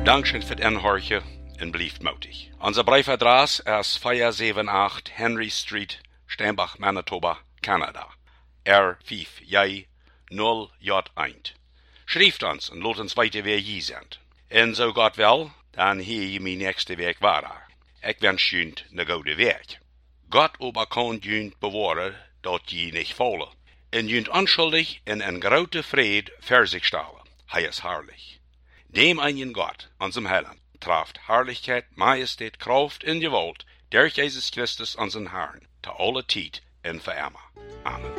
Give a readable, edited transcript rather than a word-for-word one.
Dankschön für den Horche en blieft mutig. Unser Briefadress ist 478 Henry Street, Steinbach, Manitoba, Canada. R5J 0J1. Schrijft ons en laat ons weten wie je zijn. En zo Gott wil, dan hier je mijn nächste week waar. Ik wens je een goede week. Gott aber kan je bewaren dat je niet vallen. En je onschuldig in een grote vrede voor zich stellen. Hij is herrlich. Dem einen Gott, unserem Heiland, traft Herrlichkeit, Majestät, Kraft in Gewalt, durch Jesus Christus, unseren Herrn, zu aller Zeit und für immer. Amen.